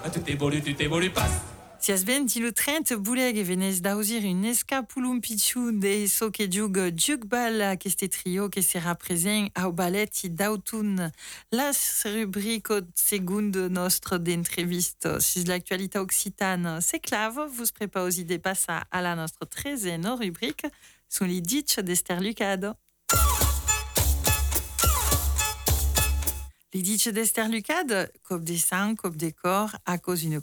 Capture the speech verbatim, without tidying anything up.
Tout évolue, tout évolue, passe. Sias ben tilo trent bouleg e venez daouzir un escapoulum pitchou de so ke dioug diogbal a keste trio ke sera prezen au ballet i daotoun. Las rubrique au segund nostre d'entreviste sur l'actualité occitane. C'est clave, vous préparez des passa à la nostre trezen rubrique sont les ditch d'Esther Lucade. Les ditch d'Esther Lucade, cop des sang, cop des corps, à cause d'une